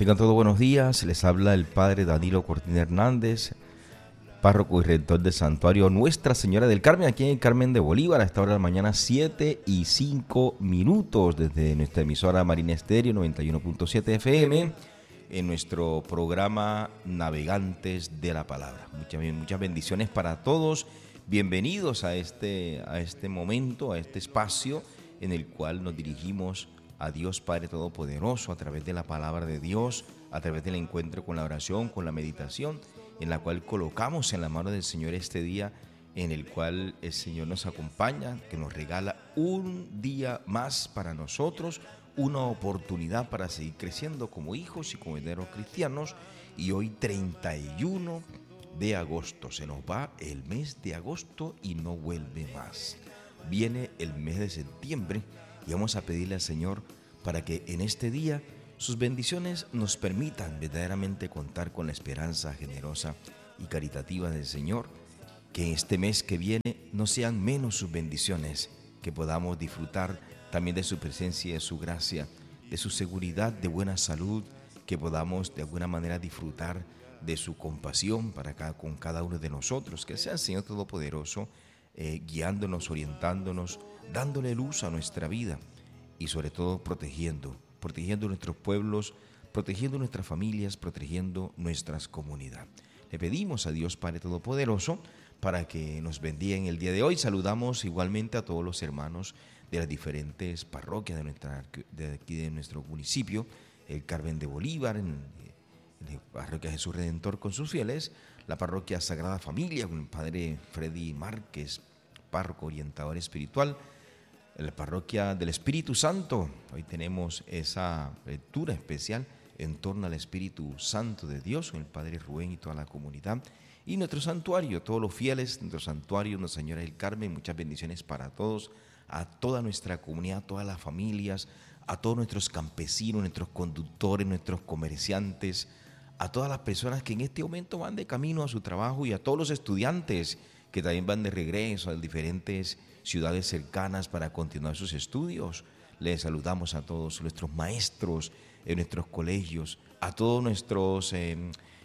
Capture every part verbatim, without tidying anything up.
Tengan todos buenos días, les habla el Padre Danilo Cortina Hernández, párroco y rector del Santuario Nuestra Señora del Carmen, aquí en el Carmen de Bolívar, a esta hora de la mañana, siete y cinco minutos, desde nuestra emisora Marina Estéreo noventa y uno punto siete F M, en nuestro programa Navegantes de la Palabra. Muchas, muchas bendiciones para todos, bienvenidos a este, a este momento, a este espacio en el cual nos dirigimos a Dios Padre Todopoderoso a través de la palabra de Dios, a través del encuentro con la oración, con la meditación, en la cual colocamos en la mano del Señor este día, en el cual el Señor nos acompaña, que nos regala un día más para nosotros, una oportunidad para seguir creciendo como hijos y como herederos cristianos. Y hoy treinta y uno de agosto, se nos va el mes de agosto y no vuelve más. Viene el mes de septiembre y vamos a pedirle al Señor para que en este día sus bendiciones nos permitan verdaderamente contar con la esperanza generosa y caritativa del Señor, que en este mes que viene no sean menos sus bendiciones, que podamos disfrutar también de su presencia y de su gracia, de su seguridad, de buena salud, que podamos de alguna manera disfrutar de su compasión para cada, con cada uno de nosotros, que sea el Señor Todopoderoso eh, guiándonos, orientándonos, dándole luz a nuestra vida y sobre todo protegiendo, protegiendo nuestros pueblos, protegiendo nuestras familias, protegiendo nuestras comunidades. Le pedimos a Dios Padre Todopoderoso para que nos bendiga en el día de hoy. Saludamos igualmente a todos los hermanos de las diferentes parroquias de, nuestra, de aquí de nuestro municipio, el Carmen de Bolívar, en, en la parroquia Jesús Redentor con sus fieles, la parroquia Sagrada Familia con el Padre Freddy Márquez, párroco orientador espiritual, en la parroquia del Espíritu Santo. Hoy tenemos esa lectura especial en torno al Espíritu Santo de Dios, con el Padre Rubén y toda la comunidad. Y nuestro santuario, todos los fieles, nuestro santuario, Nuestra Señora del Carmen, muchas bendiciones para todos, a toda nuestra comunidad, a todas las familias, a todos nuestros campesinos, nuestros conductores, nuestros comerciantes, a todas las personas que en este momento van de camino a su trabajo y a todos los estudiantes que también van de regreso a diferentes ciudades cercanas para continuar sus estudios. Les saludamos a todos nuestros maestros en nuestros colegios, a todos nuestros eh,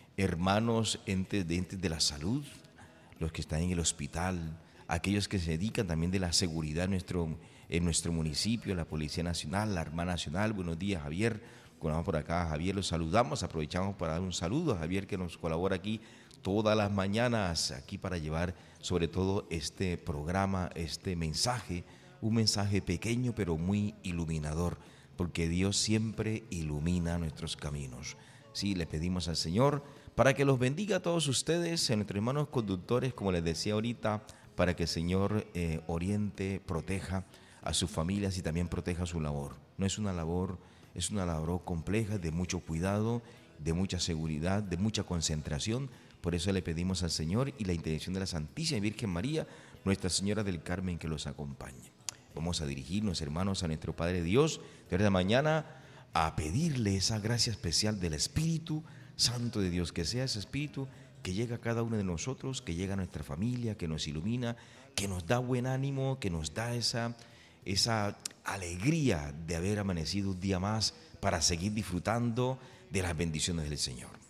hermanos entes de, entes de la salud, los que están en el hospital, aquellos que se dedican también de la seguridad en nuestro, en nuestro municipio, la Policía Nacional, la Armada Nacional. Buenos días, Javier. Cuando vamos por acá, Javier, los saludamos, aprovechamos para dar un saludo a Javier, que nos colabora aquí todas las mañanas, aquí para llevar sobre todo este programa, este mensaje, un mensaje pequeño pero muy iluminador, porque Dios siempre ilumina nuestros caminos. Sí, le pedimos al Señor para que los bendiga a todos ustedes, a nuestros hermanos conductores, como les decía ahorita, para que el Señor eh, oriente, proteja a sus familias y también proteja su labor. No es una labor, es una labor compleja, de mucho cuidado, de mucha seguridad, de mucha concentración. Por eso le pedimos al Señor y la intercesión de la Santísima Virgen María, Nuestra Señora del Carmen, que los acompañe. Vamos a dirigirnos, hermanos, a nuestro Padre Dios de esta mañana a pedirle esa gracia especial del Espíritu Santo de Dios, que sea ese Espíritu que llega a cada uno de nosotros, que llega a nuestra familia, que nos ilumina, que nos da buen ánimo, que nos da esa, esa alegría de haber amanecido un día más para seguir disfrutando de las bendiciones del Señor.